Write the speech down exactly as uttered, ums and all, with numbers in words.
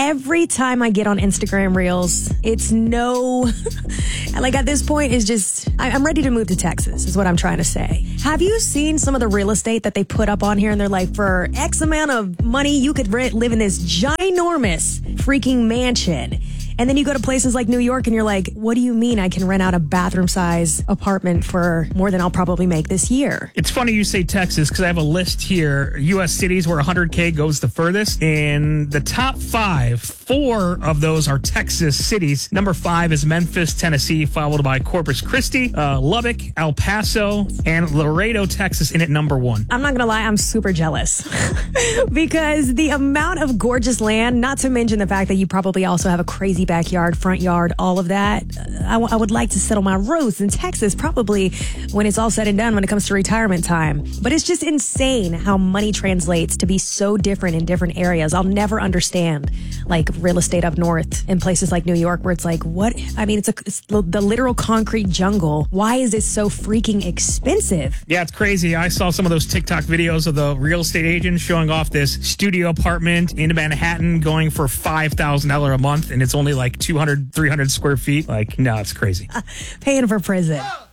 every time I get on Instagram Reels, it's no, like at this point, it's just, I, I'm ready to move to Texas, is what I'm trying to say. Have you seen some of the real estate that they put up on here? And they're like, for X amount of money, you could rent, live in this ginormous freaking mansion. And then you go to places like New York and you're like, what do you mean I can rent out a bathroom size apartment for more than I'll probably make this year? It's funny you say Texas because I have a list here. U S cities where one hundred K goes the furthest. And the top five, four of those are Texas cities. Number five is Memphis, Tennessee, followed by Corpus Christi, uh, Lubbock, El Paso, and Laredo, Texas in at number one. I'm not going to lie, I'm super jealous because the amount of gorgeous land, not to mention the fact that you probably also have a crazy backyard, front yard, all of that. I, w- I would like to settle my roots in Texas, probably when it's all said and done when it comes to retirement time. But it's just insane how money translates to be so different in different areas. I'll never understand like real estate up north in places like New York where it's like, what? I mean, it's, a, it's the, the literal concrete jungle. Why is it so freaking expensive? Yeah, it's crazy. I saw some of those TikTok videos of the real estate agents showing off this studio apartment in Manhattan going for five thousand dollars a month, and it's only like two hundred, three hundred square feet. Like, no, it's crazy. Paying for prison.